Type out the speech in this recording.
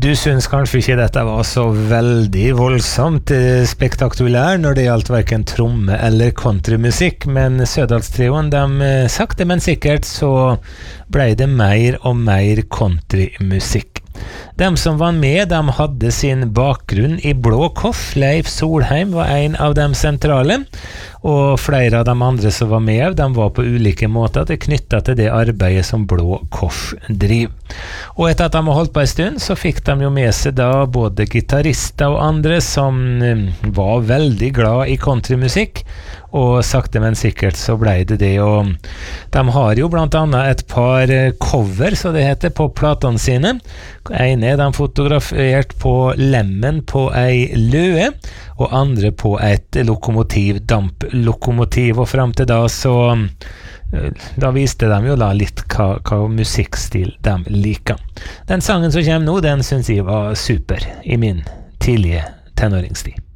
Du syns kanskje ikke dette var så veldig voldsomt spektakulær når det gjaldt hverken tromme eller countrymusikk, men Sødalstrioen, sakte men sikkert så ble det mer og mer countrymusikk. De som var med, de hadde sin bakgrunn i Blå Kors. Leif Solheim var en av de sentrale, og flere av de andre som var med, de var på ulike måter knyttet til det arbeidet som Blå Kors driver. Og etter at de har holdt på en stund, så fikk de jo med seg da både gitarister og andre som var veldig glad i countrymusikk, og sakte men sikkert så ble det det, og de har jo blant annet et par cover, så det heter, på platene sine. En er de fotografert på lemmen på ei løe, og andre på et lokomotiv, damplokomotiv, og frem til da så da viste de jo da litt hva musikkstil de liker. Den sangen som kommer nå, den synes jeg var super i min tidlige tenåringstid.